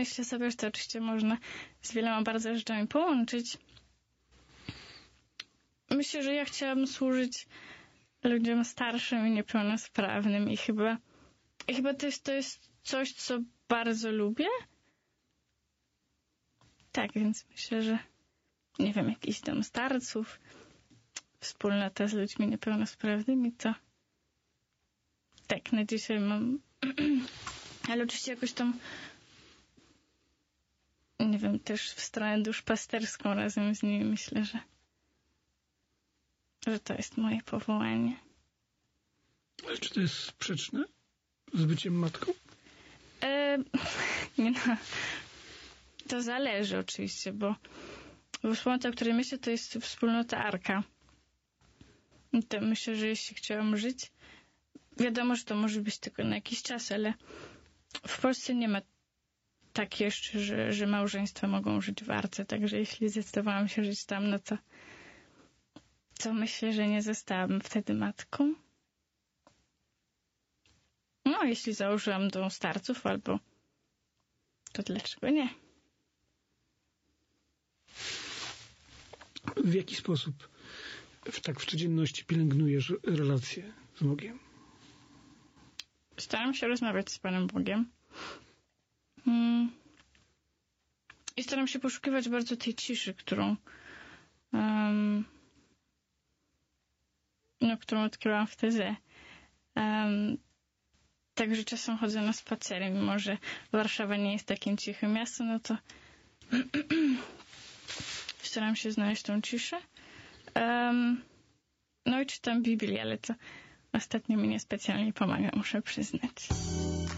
myślę sobie, że to oczywiście można z wieloma bardzo rzeczami połączyć. Myślę, że ja chciałam służyć ludziom starszym i niepełnosprawnym i chyba to jest coś, co bardzo lubię. Tak, więc myślę, że nie wiem, jakiś dom starców, wspólnota z ludźmi niepełnosprawnymi, to tak, na dzisiaj mam. Ale oczywiście jakoś tam, nie wiem, też w stronę duszpasterską razem z nimi myślę, że to jest moje powołanie. Ale czy to jest sprzeczne z byciem matką? Nie no. To zależy oczywiście, bo wspólnota, o której myślę, to jest wspólnota Arka. I to myślę, że jeśli chciałam żyć, wiadomo, że to może być tylko na jakiś czas, ale w Polsce nie ma tak jeszcze, że małżeństwa mogą żyć w Arce, także jeśli zdecydowałam się żyć tam, no to myślę, że nie zostałam wtedy matką. No, jeśli założyłam dom starców to dlaczego nie? W jaki sposób w codzienności pielęgnujesz relacje z Bogiem? Staram się rozmawiać z Panem Bogiem. I staram się poszukiwać bardzo tej ciszy, którą odkryłam w tezę. Także czasem chodzę na spacery, mimo że Warszawa nie jest takim cichym miastem, no to staram się znaleźć tą ciszę. No i czytam Biblię, ale to ostatnio mi niespecjalnie pomaga, muszę przyznać.